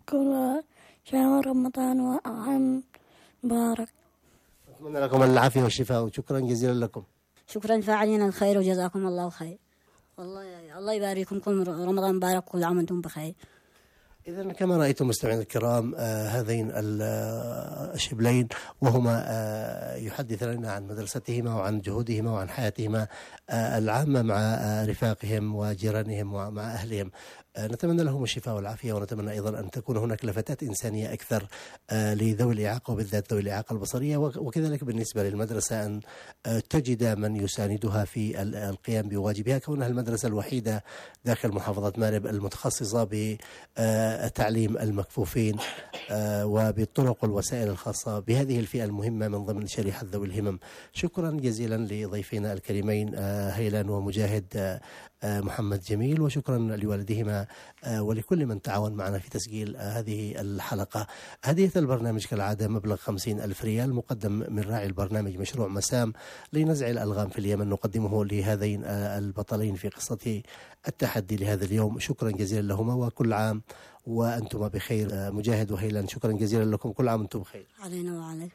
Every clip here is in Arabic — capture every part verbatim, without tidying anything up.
كل شهر رمضان وعام مبارك. أتمنى لكم العافية والشفاء وشكرا جزيلا لكم. شكرا فاعلين الخير وجزاكم الله خير. والله الله يبارككم، كل رمضان مبارك، كل عام وانتم بخير. إذا كما رأيتم مستمعينا الكرام آه هذين الشبلين وهما آه يحدثان عن مدرستهما وعن جهودهما وعن حياتهما آه العامة مع آه رفاقهم وجيرانهم ومع أهلهم. آه نتمنى لهم الشفاء والعافية، ونتمنى أيضا أن تكون هناك لفتات إنسانية أكثر آه لذوي الإعاقة وبالذات ذوي الإعاقة البصرية، وكذلك بالنسبة للمدرسة أن آه تجد من يساندها في القيام بواجبها، كونها المدرسة الوحيدة داخل محافظة مأرب المتخصصة ب آه تعليم المكفوفين وبالطرق والوسائل الخاصة بهذه الفئة المهمة من ضمن شريحة ذوي الهمم. شكرا جزيلا لضيفنا الكريمين هيلان ومجاهد محمد جميل، وشكرا لوالدهما ولكل من تعاون معنا في تسجيل هذه الحلقة. هدية البرنامج كالعادة مبلغ خمسين ألف ريال مقدم من راعي البرنامج مشروع مسام لنزع الألغام في اليمن، نقدمه لهذين البطلين في قصة التحدي لهذا اليوم. شكرا جزيلا لهما وكل عام وأنتم بخير. مجاهد وهيلان شكرا جزيلا لكم، كل عام وأنتم بخير. علينا وعليك.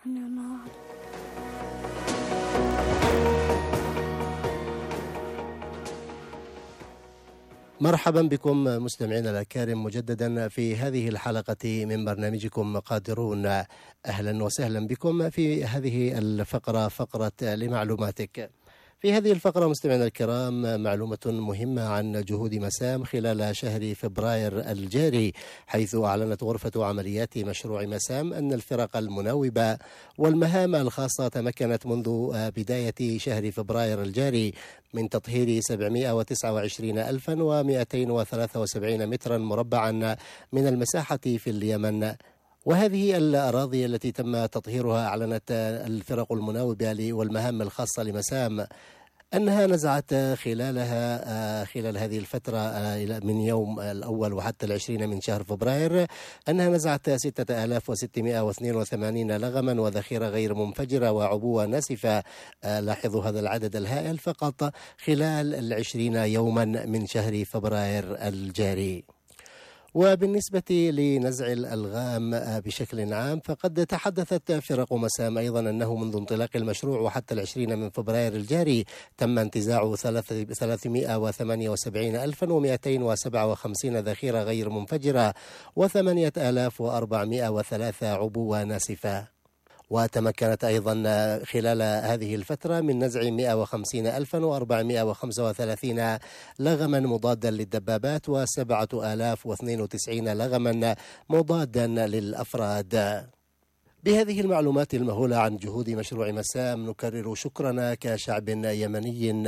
مرحبا بكم مستمعينا الأكارم مجددا في هذه الحلقة من برنامجكم قادرون. أهلا وسهلا بكم في هذه الفقرة، فقرة لمعلوماتك. في هذه الفقرة مستمعينا الكرام معلومة مهمة عن جهود مسام خلال شهر فبراير الجاري، حيث أعلنت غرفة عمليات مشروع مسام أن الفرق المناوبة والمهام الخاصة تمكنت منذ بداية شهر فبراير الجاري من تطهير سبعمائة وتسعة وعشرين ألفا ومئتين وثلاثة وسبعين مترا مربعا من المساحة في اليمن. وهذه الأراضي التي تم تطهيرها أعلنت الفرق المناوبة والمهام الخاصة لمسام أنها نزعت خلالها خلال هذه الفترة من يوم الأول وحتى العشرين من شهر فبراير أنها نزعت ستة آلاف وستمائة واثنين وثمانين لغما وذخيرة غير منفجرة وعبوة ناسفة. لاحظوا هذا العدد الهائل فقط خلال العشرين يوما من شهر فبراير الجاري. وبالنسبة لنزع الألغام بشكل عام فقد تحدثت فرق مسام أيضا أنه منذ انطلاق المشروع وحتى العشرين من فبراير الجاري تم انتزاع ثلاثمائة وثمانية وسبعين ألفا ومئتين وسبعة وخمسين ذخيرة غير منفجرة وثمانية آلاف وأربعمائة وثلاثة عبوة ناسفة. وتمكنت أيضا خلال هذه الفترة من نزع مائة وخمسين ألفا وأربعمائة وخمسة وثلاثين لغما مضادا للدبابات وسبعة آلاف واثنين وتسعين لغما مضادا للأفراد. بهذه المعلومات المهولة عن جهود مشروع مسام نكرر شكرنا كشعب يمني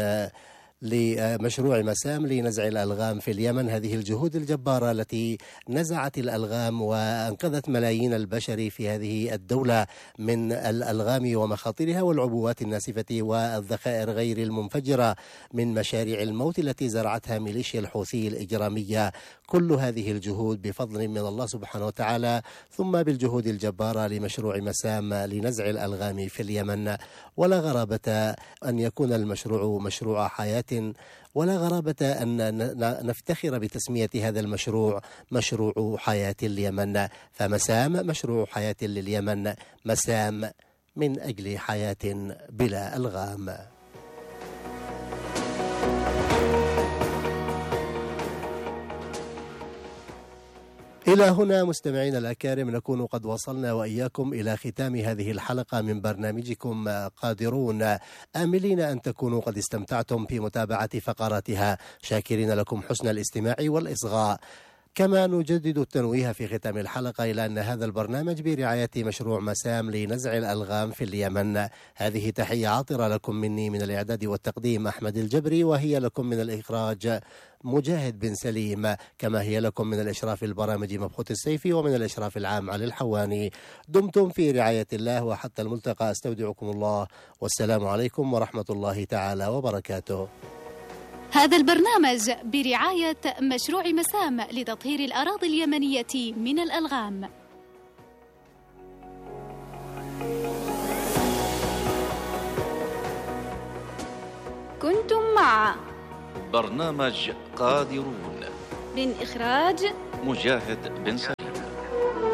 لمشروع مسام لنزع الألغام في اليمن. هذه الجهود الجبارة التي نزعت الألغام وأنقذت ملايين البشر في هذه الدولة من الألغام ومخاطرها والعبوات الناسفة والذخائر غير المنفجرة من مشاريع الموت التي زرعتها ميليشيا الحوثي الإجرامية. كل هذه الجهود بفضل من الله سبحانه وتعالى، ثم بالجهود الجبارة لمشروع مسام لنزع الألغام في اليمن. ولا غرابة أن يكون المشروع مشروع حياة، ولا غرابة أن نفتخر بتسمية هذا المشروع مشروع حياة اليمن. فمسام مشروع حياة لليمن، مسام من أجل حياة بلا ألغام. إلى هنا مستمعين الأكارم نكون قد وصلنا وإياكم إلى ختام هذه الحلقة من برنامجكم قادرون، آملين أن تكونوا قد استمتعتم في متابعة فقراتها، شاكرين لكم حسن الاستماع والإصغاء. كما نجدد التنويه في ختام الحلقة إلى أن هذا البرنامج برعاية مشروع مسام لنزع الألغام في اليمن. هذه تحية عاطرة لكم مني من الإعداد والتقديم أحمد الجبري، وهي لكم من الإخراج مجاهد بن سليم، كما هي لكم من الإشراف البرامج مبخوت السيفي ومن الإشراف العام علي الحواني. دمتم في رعاية الله وحتى الملتقى أستودعكم الله، والسلام عليكم ورحمة الله تعالى وبركاته. هذا البرنامج برعاية مشروع مسام لتطهير الأراضي اليمنية من الألغام. كنتم مع برنامج قادرون من إخراج مجاهد بن سليم.